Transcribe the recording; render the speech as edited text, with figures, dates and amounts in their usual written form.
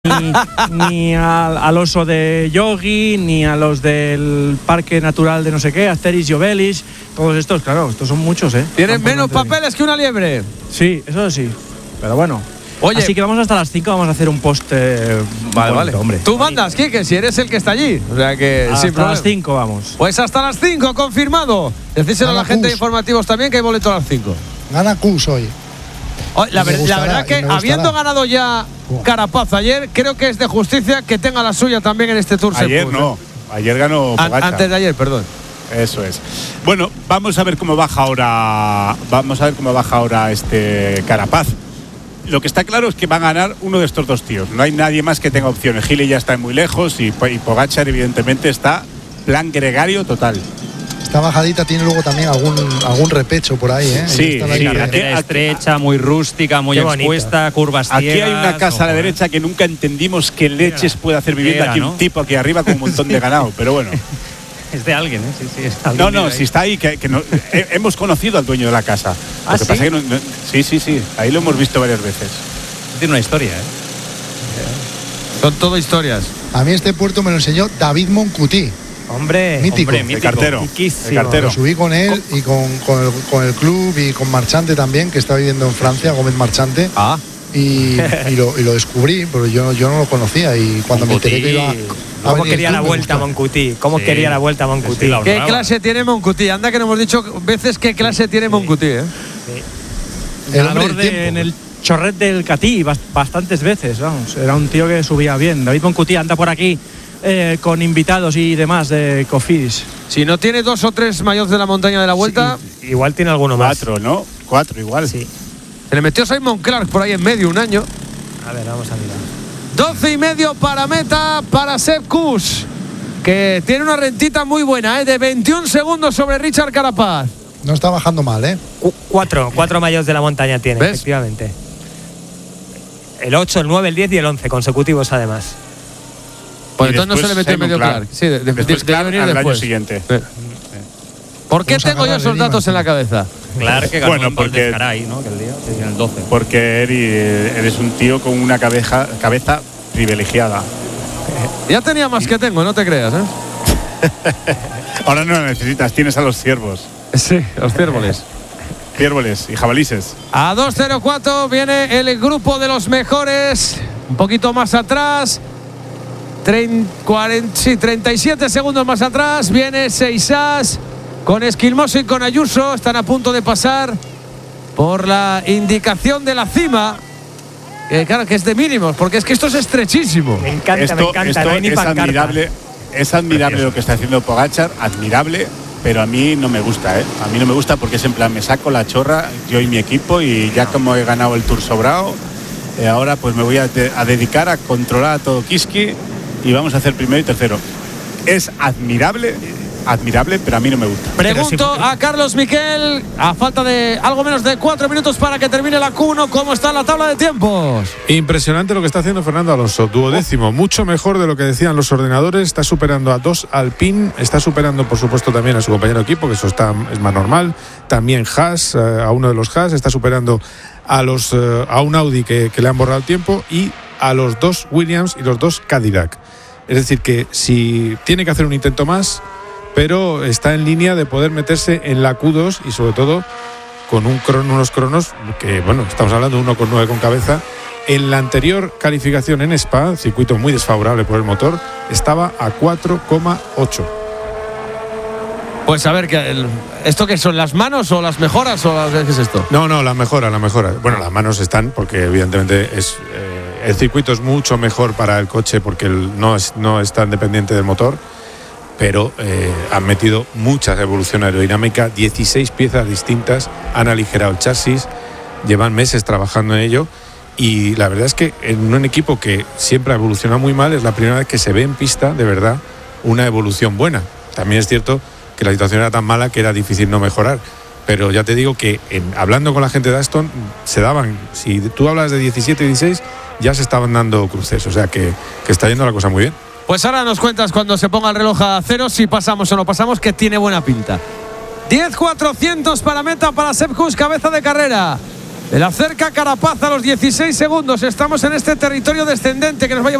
ni al oso de Yogi, ni a los del Parque Natural de no sé qué, Asterix y Obelix. Todos estos, claro, estos son muchos, ¿eh? Tienen menos papeles que una liebre. Sí, eso sí, pero bueno. Oye, así que vamos hasta las 5, vamos a hacer un post. Vale. Hombre. Tú mandas, Quique, si eres el que está allí. O sea que hasta las 5 vamos. Pues hasta las 5, confirmado. Decíselo a la gente de informativos también que hay boleto a las 5. Gana Cus hoy. La verdad que habiendo ganado ya Carapaz ayer, creo que es de justicia que tenga la suya también en este Tour. Ayer no, ayer ganó Pogačar. Antes de ayer, perdón. Eso es. Bueno, vamos a ver cómo baja ahora. Carapaz. Lo que está claro es que va a ganar uno de estos dos tíos. No hay nadie más que tenga opciones. Gili ya está muy lejos y Pogačar evidentemente está plan gregario total. Esta bajadita tiene luego también algún repecho por ahí, ¿eh? Sí, carretera estrecha, muy rústica, muy expuesta, curvas ciegas. Aquí hay una casa a la derecha que nunca entendimos qué leches puede hacer viviendo aquí, ¿no? Un tipo aquí arriba con un montón de ganado, pero bueno. Es de alguien, ¿eh? Sí, es alguien. No, si está ahí, que no, hemos conocido al dueño de la casa. Lo que pasa es que sí, ahí lo hemos visto varias veces. Tiene una historia, ¿eh? Son todo historias. A mí este puerto me lo enseñó David Moncuti. Hombre, mítico. El cartero. Lo subí con él y con el club y con Marchante también, que está viviendo en Francia, Gómez Marchante. Y lo descubrí, pero yo no lo conocía. Y cuando Moncuti, me enteré que iba. ¿Cómo quería la vuelta Moncuti? Quería la vuelta Moncuti? ¿Qué clase tiene Moncuti? Anda que nos hemos dicho veces qué clase tiene Moncuti, ¿eh? Sí. En el Chorret del Catí bastantes veces, vamos. Era un tío que subía bien. David Moncuti anda por aquí con invitados y demás de Cofidis. Si no tiene 2 o 3 maillots de la montaña de la vuelta, sí, igual tiene alguno más. 4, ¿no? 4 igual. Sí. Se le metió Simon Clark por ahí en medio un año. A ver, vamos a mirar. 12,5 para meta para Sepp Kuss, que tiene una rentita muy buena, de 21 segundos sobre Richard Carapaz. No está bajando mal, ¿eh? 4 maillots de la montaña tiene, ¿ves? Efectivamente. El 8, el 9, el 10 y el 11, consecutivos además. Pues entonces no se le metió en medio Clark. Sí, después Clark al año siguiente. ¿Por qué tengo yo esos datos en la cabeza? Claro que ganó en porque Caray, ¿no? Aquel día, en el 12. Porque eres un tío con una cabeza privilegiada. Ya tenía más que tengo, no te creas, ¿eh? Ahora no la necesitas, tienes a los ciervos. Sí, los ciervoles. Ciervoles y jabalices. A 2:04 viene el grupo de los mejores. Un poquito más atrás. 37 segundos más atrás. Viene Seixas con Esquilmoso y con Ayuso. Están a punto de pasar por la indicación de la cima. Claro que es de mínimos, porque es que esto es estrechísimo. Me encanta. No hay ni pancarta. Es admirable lo que está haciendo Pogačar, admirable, pero a mí no me gusta, ¿eh? A mí no me gusta porque es en plan, me saco la chorra, yo y mi equipo, y ya como he ganado el Tour sobrado, ahora pues me voy a dedicar a controlar a todo Kiski y vamos a hacer primero y tercero. Es admirable, pero a mí no me gusta. Pregunto a Carlos Miquel, a falta de algo menos de 4 minutos para que termine la Q1, ¿cómo está la tabla de tiempos? Impresionante lo que está haciendo Fernando Alonso, duodécimo, mucho mejor de lo que decían los ordenadores, está superando a 2 Alpine, está superando por supuesto también a su compañero de equipo, que eso es más normal, también Haas, a uno de los Haas, está superando a un Audi que le han borrado el tiempo, y a los 2 Williams y los 2 Cadillac. Es decir, que si tiene que hacer un intento más, pero está en línea de poder meterse en la Q2 y sobre todo con unos cronos que, bueno, estamos hablando de 1,9 con cabeza. En la anterior calificación en Spa, circuito muy desfavorable por el motor, estaba a 4,8. Pues a ver, ¿esto qué son? ¿Las manos o las mejoras o qué es esto? No, la mejora. Bueno, las manos están porque evidentemente el circuito es mucho mejor para el coche porque no es tan dependiente del motor. Pero han metido mucha evolución aerodinámica, 16 piezas distintas, han aligerado el chasis, llevan meses trabajando en ello, y la verdad es que en un equipo que siempre ha evolucionado muy mal, es la primera vez que se ve en pista, de verdad, una evolución buena. También es cierto que la situación era tan mala que era difícil no mejorar, pero ya te digo que hablando con la gente de Aston, si tú hablas de 17 y 16, ya se estaban dando cruces, o sea que está yendo la cosa muy bien. Pues ahora nos cuentas cuando se ponga el reloj a cero si pasamos o no pasamos, que tiene buena pinta. 10.400 para meta para Sepp Kuss, cabeza de carrera. Le acerca Carapaz a los 16 segundos. Estamos en este territorio descendente que nos va a llevar